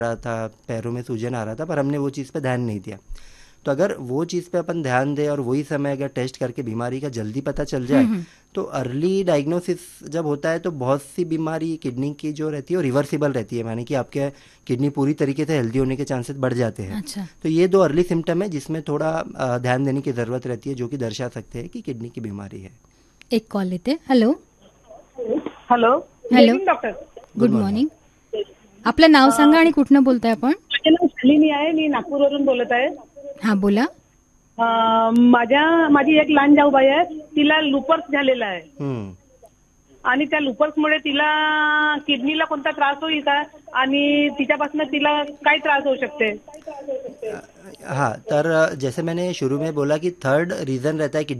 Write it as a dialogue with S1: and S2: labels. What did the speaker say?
S1: रहा था, पैरों में सूजन आ रहा था, पर हमने वो चीज़ पे ध्यान नहीं दिया। तो अगर वो चीज़ पे अपन ध्यान दें और वही समय अगर टेस्ट करके बीमारी का जल्दी पता चल जाए, तो अर्ली डायग्नोसिस जब होता है तो बहुत सी बीमारी किडनी की जो रहती है वो रिवर्सिबल रहती है, यानी कि आपके किडनी पूरी तरीके से हेल्दी होने के चांसेस बढ़ जाते हैं।
S2: अच्छा।
S1: तो ये दो अर्ली सिम्टम है जिसमें थोड़ा ध्यान देने की ज़रूरत रहती है, जो कि दर्शा सकते हैं कि किडनी की बीमारी है।
S2: एक कॉल लेते. Hello.
S3: Hello. Good
S2: hello.
S3: Evening doctor.
S1: Good
S2: good
S1: morning.
S2: Morning. आपलं नाव सांगा आणि कुठनं बोलताय आपण?
S3: माझे नाव शालिनी आहे. मी नागपूरवरून बोलत आहे.
S2: हां, बोला.
S3: माझी एक लहान जाऊबाई आहे. तिला लुपर्स झालेला आहे
S1: हम्म.
S3: आणि त्या लुपर्समुळे तिला किडनीला कोणता त्रास होईल का आणि तिच्यापासून तिला काय त्रास होऊ शकते?
S1: हाँ, तर जैसे मैंने शुरू में बोला कि थर्ड रीज़न रहता है